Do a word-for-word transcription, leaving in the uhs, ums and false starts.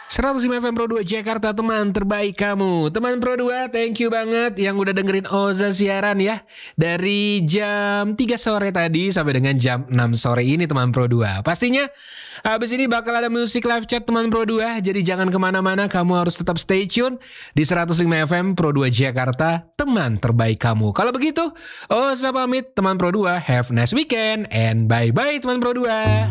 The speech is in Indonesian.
seratus lima F M Pro dua Jakarta, teman terbaik kamu. Teman Pro dua, thank you banget yang udah dengerin Oza siaran ya. Dari jam tiga sore tadi sampai dengan jam enam sore ini teman Pro dua. Pastinya habis ini bakal ada musik live chat teman Pro dua. Jadi jangan kemana-mana, kamu harus tetap stay tune di seratus lima F M Pro dua Jakarta, teman terbaik kamu. Kalau begitu, Oza pamit teman Pro dua. Have a nice weekend and bye-bye teman Pro dua.